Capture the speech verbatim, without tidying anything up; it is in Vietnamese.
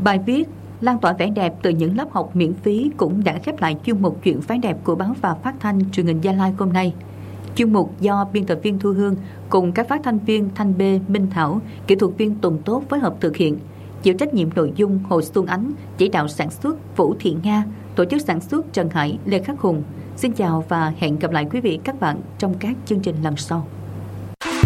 Bài viết lan tỏa vẻ đẹp từ những lớp học miễn phí cũng đã khép lại chuyên mục Chuyện phái đẹp của báo và phát thanh truyền hình Gia Lai hôm nay. Chuyên mục do biên tập viên Thu Hương cùng các phát thanh viên Thanh Bê, Minh Thảo, kỹ thuật viên Tùng Tốt phối hợp thực hiện. Chịu trách nhiệm nội dung Hồ Xuân Ánh, chỉ đạo sản xuất Vũ Thị Nga, tổ chức sản xuất Trần Hải, Lê Khắc Hùng. Xin chào và hẹn gặp lại quý vị các bạn trong các chương trình lần sau.